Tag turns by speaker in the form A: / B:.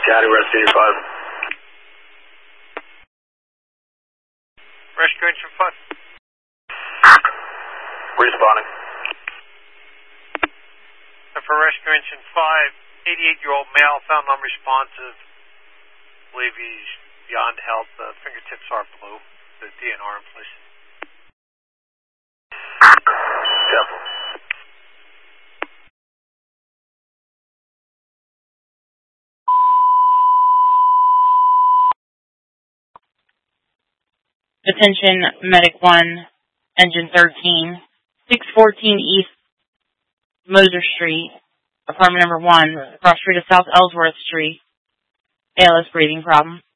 A: County, Rescue 5.
B: Rescue Engine 5.
A: Responding.
B: For Rescue Engine 5, 88-year-old male found unresponsive. Believe he's beyond help. The fingertips are blue. The DNR in place.
A: Careful.
C: Attention, Medic 1, Engine 13, 614 East Moser Street, apartment number 1, across street of South Ellsworth Street. ALS breathing problem.